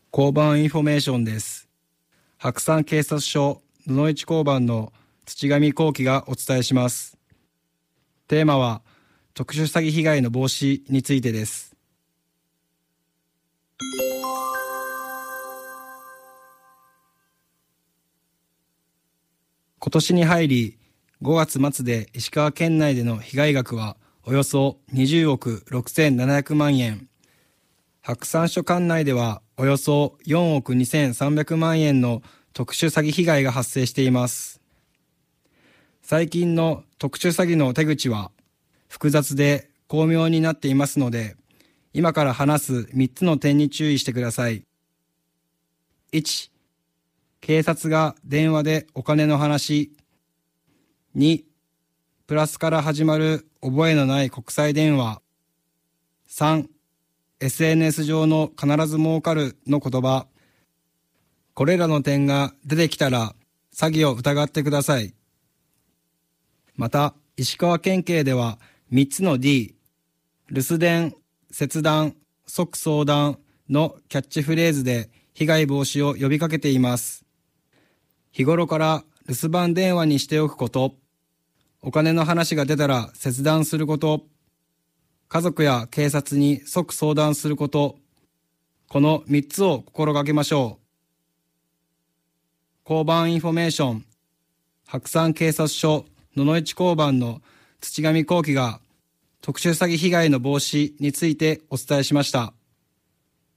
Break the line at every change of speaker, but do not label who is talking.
交番インフォメーションです。白山警察署野々市交番の土上幸喜がお伝えします。テーマは特殊詐欺被害の防止についてです。今年に入り5月末で石川県内での被害額はおよそ20億6700万円。白山署管内ではおよそ4億2300万円の特殊詐欺被害が発生しています。最近の特殊詐欺の手口は複雑で巧妙になっていますので、今から話す3つの点に注意してください。1、警察が電話でお金の話。2、プラスから始まる覚えのない国際電話。3、SNS 上の必ず儲かるの言葉。これらの点が出てきたら詐欺を疑ってください。また、石川県警では3つの D、留守電、切断、即相談のキャッチフレーズで被害防止を呼びかけています。日頃から留守番電話にしておくこと、お金の話が出たら切断すること、家族や警察に即相談すること、この3つを心がけましょう。交番インフォメーション、白山警察署野々市交番の土上幸喜が特殊詐欺被害の防止についてお伝えしました。